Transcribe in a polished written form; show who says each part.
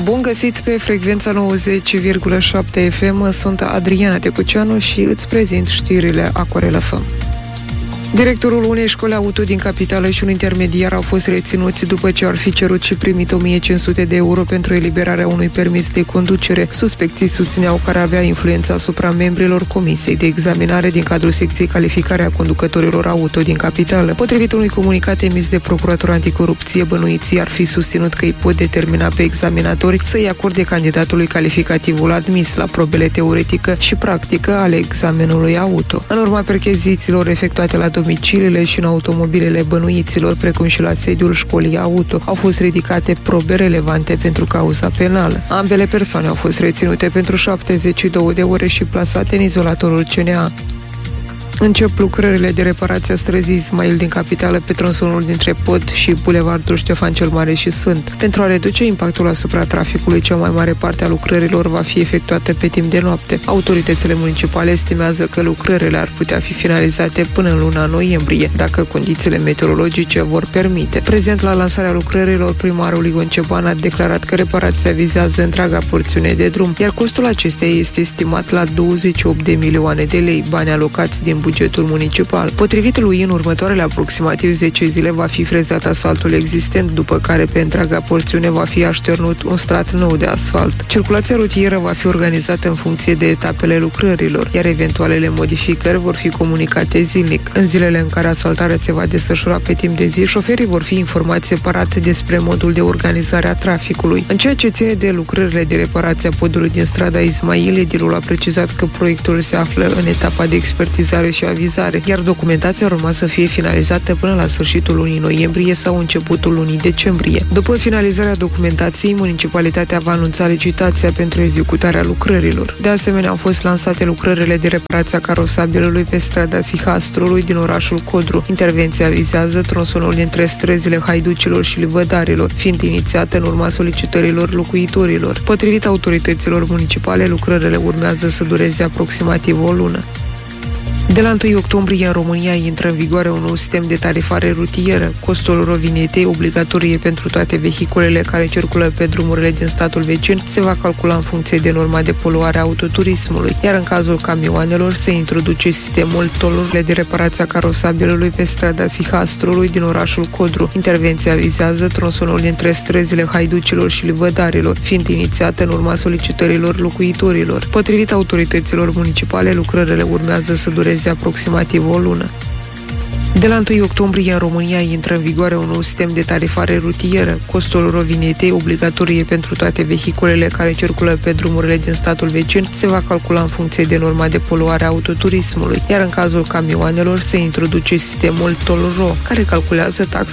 Speaker 1: Bun găsit pe frecvența 90,7 FM, sunt Adriana Tecuceanu și îți prezint știrile Acorel FM. Directorul unei școli auto din capitală și un intermediar au fost reținuți după ce ar fi cerut și primit 1500 de euro pentru eliberarea unui permis de conducere. Suspecții susțineau că ar avea influență asupra membrilor Comisiei de Examinare din cadrul secției calificare a conducătorilor auto din capitală. Potrivit unui comunicat emis de Procuratura Anticorupție, bănuiții ar fi susținut că îi pot determina pe examinatori să-i acorde candidatului calificativul admis la probele teoretică și practică ale examenului auto. În urma perchezițiilor efectuate la domiciliile și în automobilele bănuiților, precum și la sediul școlii auto, au fost ridicate probe relevante pentru cauza penală. Ambele persoane au fost reținute pentru 72 de ore și plasate în izolatorul CNA. Încep lucrările de reparație a străzii Ismail din capitală pe tronsonul dintre Pod și bulevardul Ștefan cel Mare și Sânt. Pentru a reduce impactul asupra traficului, cea mai mare parte a lucrărilor va fi efectuată pe timp de noapte. Autoritățile municipale estimează că lucrările ar putea fi finalizate până în luna noiembrie, dacă condițiile meteorologice vor permite. Prezent la lansarea lucrărilor, primarul Ion Ceban a declarat că reparația vizează întreaga porțiune de drum, iar costul acesteia este estimat la 28 de milioane de lei, bani alocați din bugetul municipal. Potrivit lui, în următoarele aproximativ 10 zile va fi frezat asfaltul existent, după care pe întreaga porțiune va fi așternut un strat nou de asfalt. Circulația rutieră va fi organizată în funcție de etapele lucrărilor, iar eventualele modificări vor fi comunicate zilnic. În zilele în care asfaltarea se va desfășura pe timp de zi, șoferii vor fi informați separat despre modul de organizare a traficului. În ceea ce ține de lucrările de reparație a podului din strada Ismail, edilul a precizat că proiectul se află în etapa de expertizare și avizare, iar documentația urma să fie finalizată până la sfârșitul lunii noiembrie sau începutul lunii decembrie. După finalizarea documentației, municipalitatea va anunța licitația pentru executarea lucrărilor. De asemenea, au fost lansate lucrările de reparație a carosabilului pe strada Sihastrului din orașul Codru. Intervenția vizează tronsonul dintre străzile Haiducilor și Livădarilor, fiind inițiată în urma solicitărilor locuitorilor. Potrivit autorităților municipale, lucrările urmează să dureze aproximativ o lună. De la 1 octombrie, în România intră în vigoare un nou sistem de tarifare rutieră. Costul rovinetei, obligatorie pentru toate vehiculele care circulă pe drumurile din statul vecin, se va calcula în funcție de norma de poluare a autoturismului, iar în cazul camioanelor se introduce sistemul tollurile de reparație a carosabilului pe strada Sihastrului din orașul Codru. Intervenția vizează tronsonul dintre străzile Haiducilor și Livădarilor, fiind inițiată în urma solicitărilor locuitorilor. Potrivit autorităților municipale, lucrările urmează să dureze aproximativ o lună. De la 1 octombrie, în România intră în vigoare un nou sistem de tarifare rutieră. Costul rovinetei, obligatorie pentru toate vehiculele care circulă pe drumurile din statul vecin, se va calcula în funcție de norma de poluare a autoturismului, iar în cazul camioanelor se introduce sistemul toll-ro, care calculează taxa